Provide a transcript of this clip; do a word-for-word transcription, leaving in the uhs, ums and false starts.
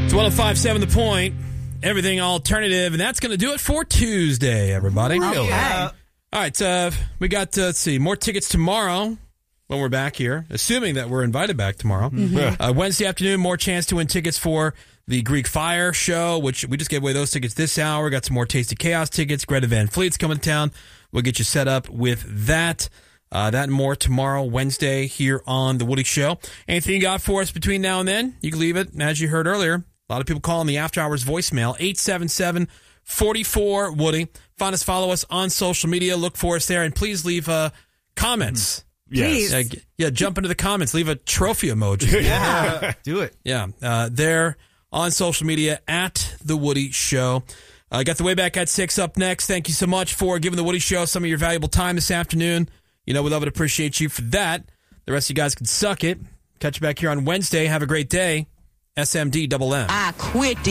It's one oh five point seven The Point, everything alternative, and that's going to do it for Tuesday, everybody. Really? Yeah. All right, uh, we got, uh, let's see, more tickets tomorrow when we're back here, assuming that we're invited back tomorrow. Mm-hmm. Uh, Wednesday afternoon, more chance to win tickets for the Greek Fire show, which we just gave away those tickets this hour. We got some more Tasty Chaos tickets. Greta Van Fleet's coming to town. We'll get you set up with that. Uh, that and more tomorrow, Wednesday, here on The Woody Show. Anything you got for us between now and then? You can leave it. And as you heard earlier, a lot of people calling the After Hours voicemail, eight seven seven, four four, Woody. Find us, follow us on social media. Look for us there. And please leave uh, comments. Yes. Uh, yeah, jump into the comments. Leave a trophy emoji. Yeah, do it. Yeah, uh, there on social media at The Woody Show. Uh, got the Way Back at six up next. Thank you so much for giving The Woody Show some of your valuable time this afternoon. You know, we love and appreciate you for that. The rest of you guys can suck it. Catch you back here on Wednesday. Have a great day. S M D double M. I quit.